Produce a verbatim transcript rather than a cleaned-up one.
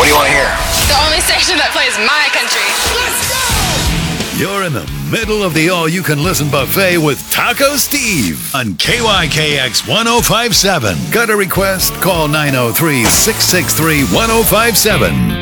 do you want to hear? The only station that plays my country. Let's go! You're in the middle of the all-you-can-listen buffet with Taco Steve on K Y K X one oh five seven. Got a request? Call nine oh three, six six three, one oh five seven.